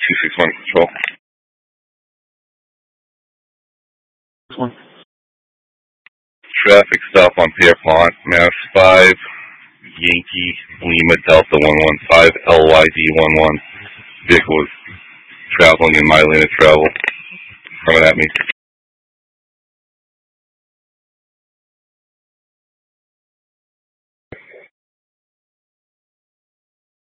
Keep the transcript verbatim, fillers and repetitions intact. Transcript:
two six one control. One. Traffic stop on Pierpont, Mass five, Yankee Lima Delta one one five, L Y D one one. Vehicle was traveling in my lane of travel. Coming at me.